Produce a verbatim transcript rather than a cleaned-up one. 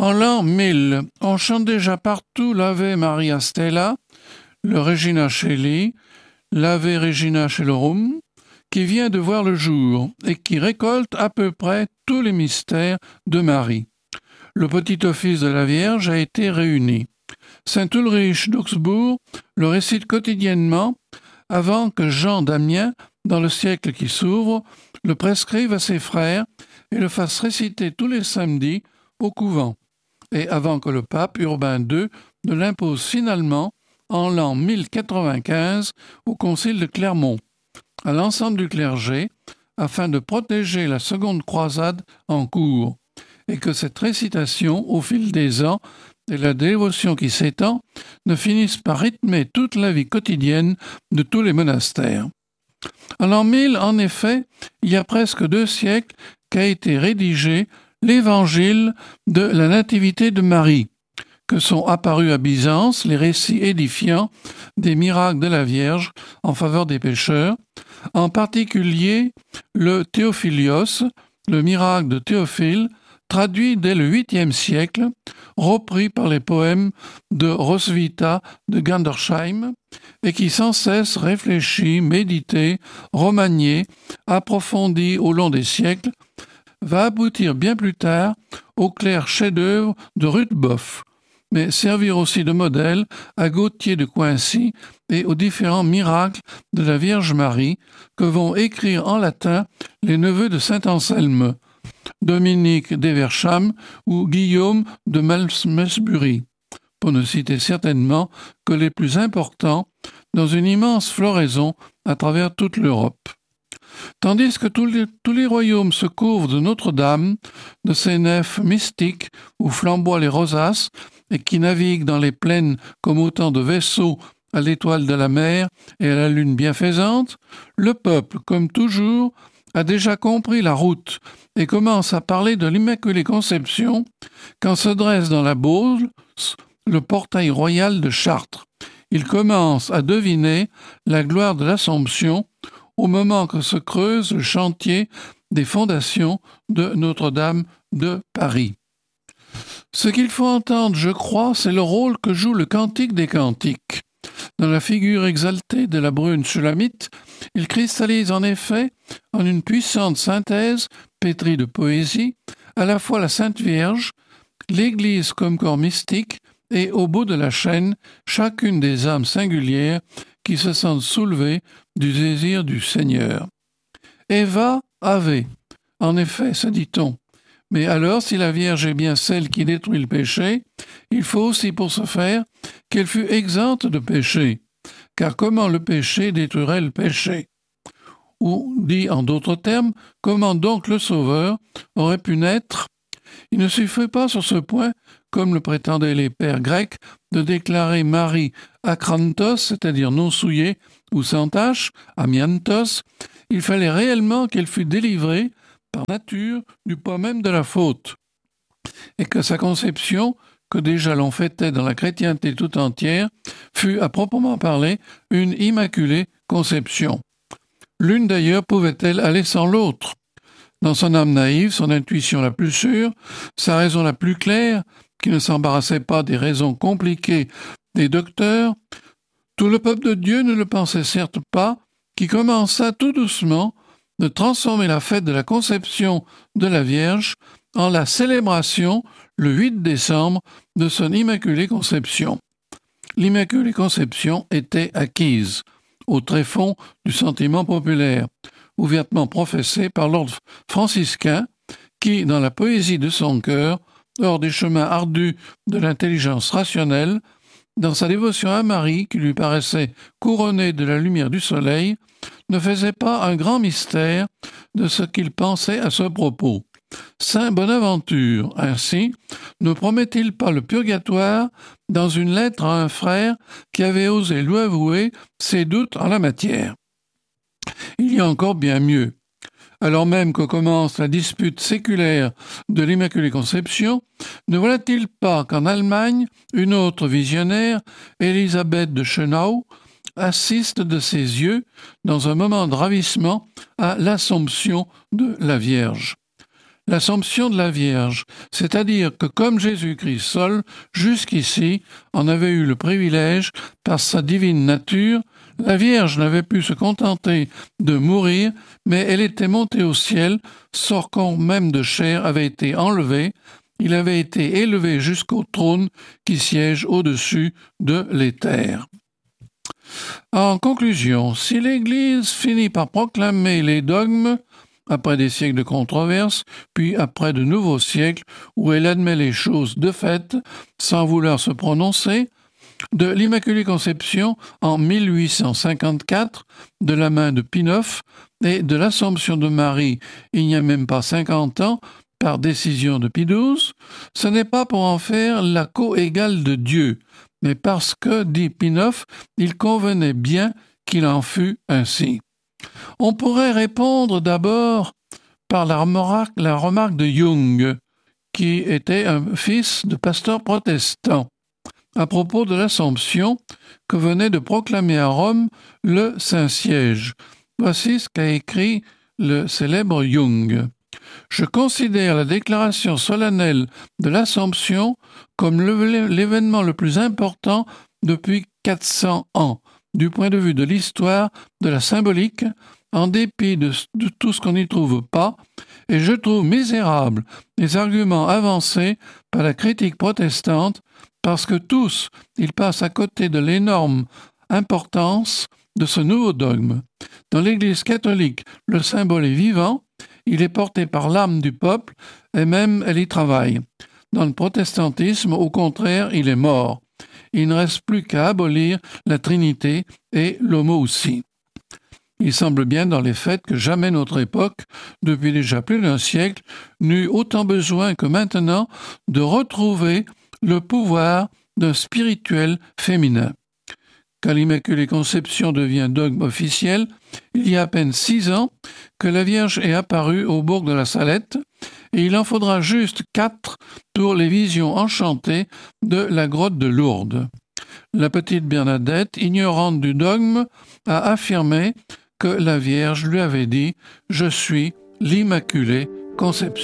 En l'an mille, on chante déjà partout l'Ave Maria Stella, le Regina Coeli, l'Ave Regina Coelorum, qui vient de voir le jour et qui récolte à peu près tous les mystères de Marie. Le petit office de la Vierge a été réuni. Saint Ulrich d'Augsbourg le récite quotidiennement avant que Jean d'Amiens, dans le siècle qui s'ouvre, le prescrive à ses frères et le fasse réciter tous les samedis au couvent, et avant que le pape Urbain deux ne l'impose finalement en l'an mille quatre-vingt-quinze au concile de Clermont, à l'ensemble du clergé, afin de protéger la seconde croisade en cours, et que cette récitation, au fil des ans, et la dévotion qui s'étend, ne finissent par rythmer toute la vie quotidienne de tous les monastères. En l'an mille, en effet, il y a presque deux siècles qu'a été rédigé l'Évangile de la Nativité de Marie, que sont apparus à Byzance les récits édifiants des miracles de la Vierge en faveur des pécheurs, en particulier le Théophilios, le miracle de Théophile, traduit dès le huitième siècle, repris par les poèmes de Roswitha de Gandersheim, et qui sans cesse réfléchit, médité, remanié, approfondi au long des siècles, va aboutir bien plus tard au clair chef-d'œuvre de Ruth Boff, mais servir aussi de modèle à Gauthier de Coincy et aux différents miracles de la Vierge Marie que vont écrire en latin les neveux de saint Anselme, Dominique d'Eversham ou Guillaume de Malmesbury, pour ne citer certainement que les plus importants dans une immense floraison à travers toute l'Europe. Tandis que tous les, tous les royaumes se couvrent de Notre-Dame, de ses nefs mystiques où flamboient les rosaces et qui naviguent dans les plaines comme autant de vaisseaux à l'étoile de la mer et à la lune bienfaisante, le peuple, comme toujours, a déjà compris la route et commence à parler de l'Immaculée Conception quand se dresse dans la Beauce le portail royal de Chartres. Il commence à deviner la gloire de l'Assomption au moment que se creuse le chantier des fondations de Notre-Dame de Paris. Ce qu'il faut entendre, je crois, c'est le rôle que joue le Cantique des Cantiques. Dans la figure exaltée de la brune Shulamite, il cristallise en effet, en une puissante synthèse pétrie de poésie, à la fois la Sainte Vierge, l'Église comme corps mystique, et au bout de la chaîne, chacune des âmes singulières qui se sentent soulevées du désir du Seigneur. Eva avait, en effet, se dit-on. Mais alors, si la Vierge est bien celle qui détruit le péché, il faut aussi pour ce faire qu'elle fût exempte de péché. Car comment le péché détruirait le péché? Ou, dit en d'autres termes, comment donc le Sauveur aurait pu naître? Il ne suffit pas sur ce point, comme le prétendaient les pères grecs, de déclarer Marie akrantos, c'est-à-dire non souillée ou sans tache, amiantos. Il fallait réellement qu'elle fût délivrée par nature du poids même de la faute, et que sa conception, que déjà l'on fêtait dans la chrétienté tout entière, fut à proprement parler une immaculée conception. L'une d'ailleurs pouvait-elle aller sans l'autre? Dans son âme naïve, son intuition la plus sûre, sa raison la plus claire, qui ne s'embarrassait pas des raisons compliquées des docteurs, tout le peuple de Dieu ne le pensait certes pas, qui commença tout doucement de transformer la fête de la conception de la Vierge en la célébration, le huit décembre, de son Immaculée Conception. L'Immaculée Conception était acquise, au tréfonds du sentiment populaire, ouvertement professé par l'ordre franciscain, qui, dans la poésie de son cœur, hors des chemins ardus de l'intelligence rationnelle, dans sa dévotion à Marie, qui lui paraissait couronnée de la lumière du soleil, ne faisait pas un grand mystère de ce qu'il pensait à ce propos. Saint Bonaventure, ainsi, ne promet-il pas le purgatoire dans une lettre à un frère qui avait osé lui avouer ses doutes en la matière? Il y a encore bien mieux. Alors même que commence la dispute séculaire de l'Immaculée Conception, ne voilà-t-il pas qu'en Allemagne, une autre visionnaire, Élisabeth de Schönau, assiste de ses yeux, dans un moment de ravissement, à l'Assomption de la Vierge? l'Assomption de la Vierge, c'est-à-dire que comme Jésus-Christ seul, jusqu'ici, en avait eu le privilège par sa divine nature, la Vierge n'avait pu se contenter de mourir, mais elle était montée au ciel, son corps même de chair avait été enlevé, il avait été élevé jusqu'au trône qui siège au-dessus de l'éther. En conclusion, si l'Église finit par proclamer les dogmes, après des siècles de controverses, puis après de nouveaux siècles où elle admet les choses de fait, sans vouloir se prononcer, de l'Immaculée Conception en mille huit cent cinquante-quatre, de la main de Pie neuf, et de l'Assomption de Marie, il n'y a même pas cinquante ans, par décision de Pie douze, ce n'est pas pour en faire la co-égale de Dieu, mais parce que, dit Pie neuf, il convenait bien qu'il en fût ainsi. On pourrait répondre d'abord par la remarque, la remarque de Jung, qui était un fils de pasteur protestant, à propos de l'Assomption que venait de proclamer à Rome le Saint-Siège. Voici ce qu'a écrit le célèbre Jung. « Je considère la déclaration solennelle de l'Assomption comme l'événement le plus important depuis quatre cents ans, du point de vue de l'histoire de la symbolique, en dépit de, de tout ce qu'on n'y trouve pas, et je trouve misérables les arguments avancés par la critique protestante, parce que tous, ils passent à côté de l'énorme importance de ce nouveau dogme. Dans l'Église catholique, le symbole est vivant, il est porté par l'âme du peuple, et même elle y travaille. Dans le protestantisme, au contraire, il est mort. Il ne reste plus qu'à abolir la Trinité et l'homo aussi. Il semble bien dans les faits que jamais notre époque, depuis déjà plus d'un siècle, n'eut autant besoin que maintenant de retrouver le pouvoir d'un spirituel féminin. Quand l'Immaculée Conception devient dogme officiel, il y a à peine six ans que la Vierge est apparue au bourg de la Salette, et il en faudra juste quatre pour les visions enchantées de la grotte de Lourdes. La petite Bernadette, ignorante du dogme, a affirmé que la Vierge lui avait dit « Je suis l'Immaculée Conception ».